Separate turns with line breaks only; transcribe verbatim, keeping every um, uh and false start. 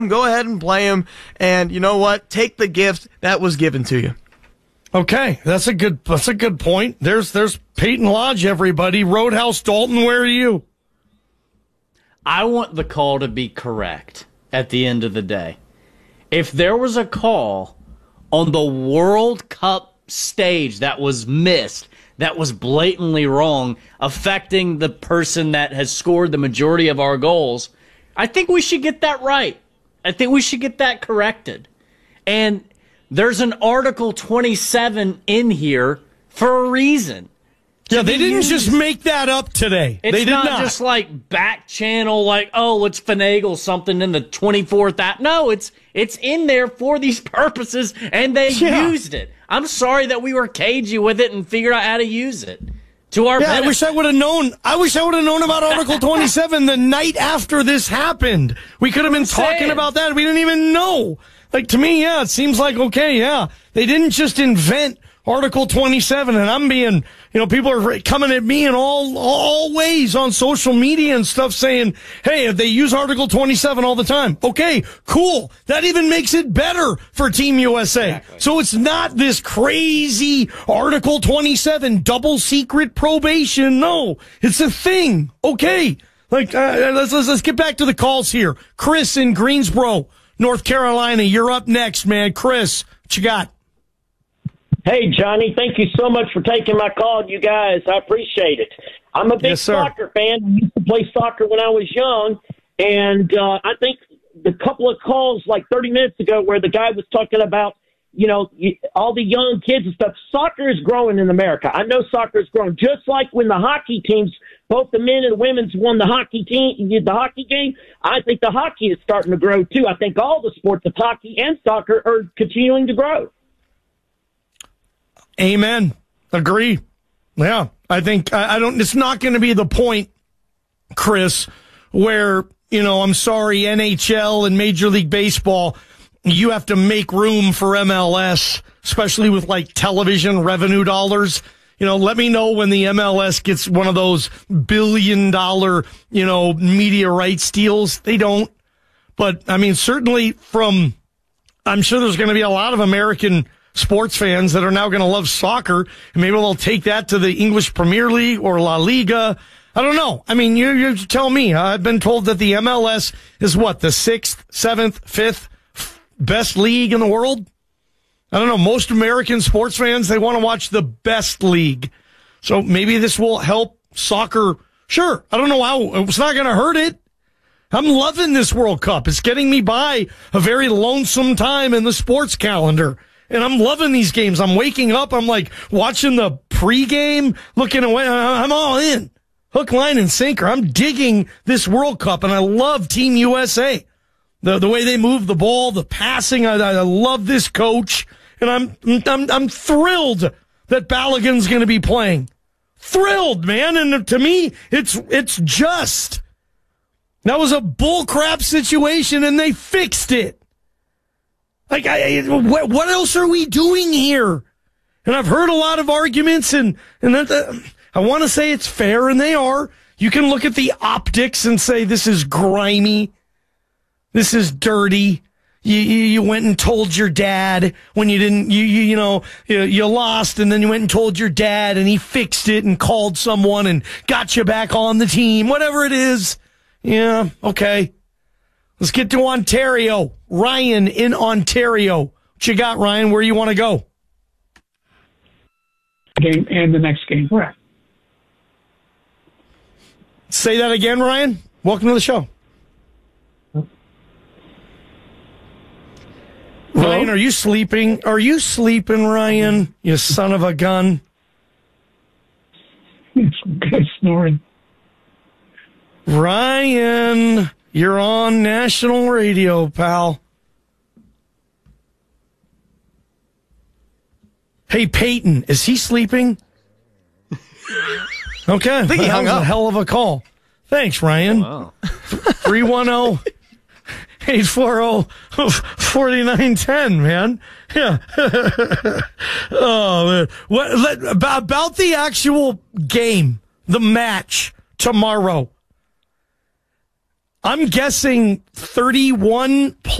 Go ahead and play him. And you know what? Take the gift that was given to you.
Okay, that's a good that's a good point. There's there's Peyton Lodge, everybody. Roadhouse Dalton, where are you?
I want the call to be correct at the end of the day. If there was a call on the World Cup stage that was missed, that was blatantly wrong, affecting the person that has scored the majority of our goals, I think we should get that right. I think we should get that corrected. And there's an Article twenty-seven in here for a reason.
Yeah, they didn't just make that up today.
It's
they did
not,
not
just like back channel, like, oh, let's finagle something in the twenty-fourth app. No, it's it's in there for these purposes, and they
yeah.
used it. I'm sorry that we were cagey with it and figured out how to use it. To our
yeah,
benefit.
I wish I would have known. I wish I would have known about Article twenty-seven the night after this happened. We could have been talking
saying.
about that. We didn't even know. Like, to me, yeah, it seems like, okay, yeah. They didn't just invent Article twenty-seven, and I'm being, you know, people are coming at me in all, all ways on social media and stuff saying, hey, if they use Article twenty-seven all the time, okay, cool. That even makes it better for Team U S A. Exactly. So it's not this crazy Article twenty-seven double secret probation. No, it's a thing. Okay. Like, uh, let's, let's, let's get back to the calls here. Chris in Greensboro, North Carolina, you're up next, man. Chris, what you got?
Hey, Johnny, thank you so much for taking my call, you guys. I appreciate it. I'm a big
yes,
soccer fan. I used to play soccer when I was young, and uh, I think the couple of calls like thirty minutes ago where the guy was talking about, you know, all the young kids and stuff, soccer is growing in America. I know soccer is growing. Just like when the hockey teams, both the men and the women's won the hockey team, the hockey game, I think the hockey is starting to grow too. I think all the sports of hockey and soccer are continuing to grow.
Amen. Agree. Yeah, I think I, I don't. It's not going to be the point, Chris, where, you know, I'm sorry, N H L and Major League Baseball, you have to make room for M L S, especially with like television revenue dollars. You know, let me know when the M L S gets one of those billion dollar, you know, media rights deals. They don't. But I mean, certainly from, I'm sure there's going to be a lot of American sports fans that are now going to love soccer, and maybe they'll take that to the English Premier League or La Liga. I don't know. I mean, you, you tell me. I've been told that the M L S is what, the sixth, seventh, fifth best league in the world? I don't know. Most American sports fans, they want to watch the best league. So maybe this will help soccer. Sure. I don't know how. It's not going to hurt it. I'm loving this World Cup. It's getting me by a very lonesome time in the sports calendar. And I'm loving these games. I'm waking up. I'm like watching the pregame, looking away. I'm all in. Hook, line, and sinker. I'm digging this World Cup, and I love Team U S A. The the way they move the ball, the passing. I, I love this coach, and I'm I'm I'm thrilled that Balogun's going to be playing. Thrilled, man. And to me, it's it's just that was a bullcrap situation, and they fixed it. Like, I, what, what else are we doing here? And I've heard a lot of arguments, and, and that, uh, I want to say it's fair, and they are. You can look at the optics and say this is grimy. This is dirty. You, you, you went and told your dad when you didn't, you, you, you know, you, you lost, and then you went and told your dad, and he fixed it and called someone and got you back on the team. Whatever it is. Yeah, okay. Let's get to Ontario. Ryan in Ontario. What you got, Ryan? Where you want to go?
Game and the next game. Right.
Say that again, Ryan. Welcome to the show. Hello? Ryan, are you sleeping? Are you sleeping, Ryan? You son of a gun.
It's good snoring.
Ryan, you're on national radio, pal. Hey, Peyton, is he sleeping? Okay.
I think he
that
hung
was
up.
a hell of a call. Thanks, Ryan.
Oh, wow.
three one zero, eight four zero, four nine one zero, man. Yeah. Oh, man. What, let, about, about the actual game, the match tomorrow. I'm guessing thirty-one